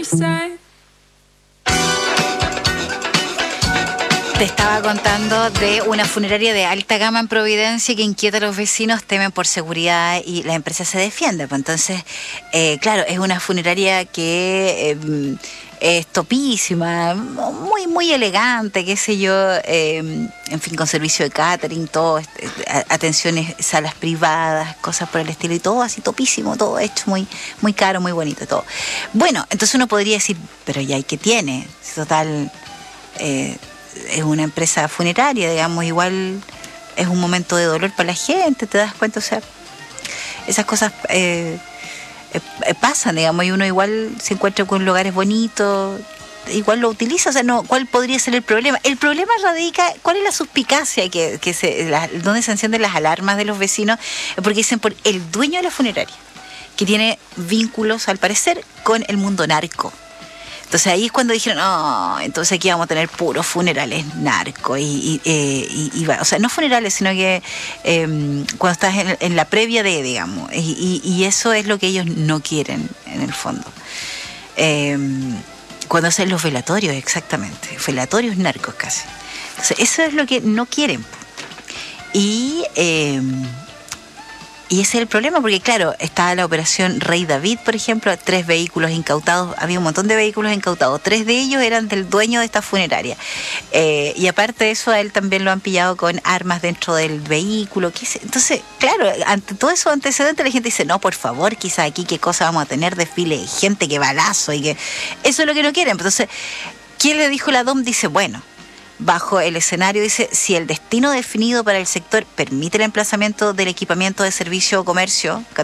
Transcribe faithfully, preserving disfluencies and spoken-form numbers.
Te estaba contando de una funeraria de alta gama en Providencia que inquieta a los vecinos, temen por seguridad y la empresa se defiende. Pues entonces, eh, claro, es una funeraria que eh, es topísima, muy, muy elegante, qué sé yo, eh, en fin, con servicio de catering, todo, este, atenciones, salas privadas, cosas por el estilo y todo así topísimo, todo hecho muy, muy caro, muy bonito, todo. Bueno, entonces uno podría decir, pero ya, ¿y qué tiene? Total... Eh, es una empresa funeraria, digamos, igual es un momento de dolor para la gente, te das cuenta, o sea, esas cosas eh, eh, pasan, digamos, y uno igual se encuentra con lugares bonitos, igual lo utiliza, o sea, no, ¿cuál podría ser el problema? El problema radica, ¿cuál es la suspicacia que, que se, la, donde se encienden las alarmas de los vecinos? Porque dicen por el dueño de la funeraria, que tiene vínculos, al parecer, con el mundo narco. Entonces ahí es cuando dijeron, no, oh, entonces aquí vamos a tener puros funerales narcos. Y, y, eh, y, y, o sea, no funerales, sino que eh, cuando estás en, en la previa de, digamos. Y, y, y eso es lo que ellos no quieren, en el fondo. Eh, cuando hacen los velatorios, exactamente. Velatorios narcos casi. Entonces eso es lo que no quieren. Y... Eh, Y ese es el problema, porque claro, estaba la operación Rey David, por ejemplo, tres vehículos incautados, había un montón de vehículos incautados, tres de ellos eran del dueño de esta funeraria. Eh, y aparte de eso, a él también lo han pillado con armas dentro del vehículo. Entonces, claro, ante todo eso antecedente, la gente dice, no, por favor, quizá aquí qué cosa vamos a tener, desfile de gente, que balazo, y que eso es lo que no quieren. Entonces, ¿quién le dijo la D O M? Dice, bueno, bajo el escenario, dice, si el destino definido para el sector permite el emplazamiento del equipamiento de servicio o comercio,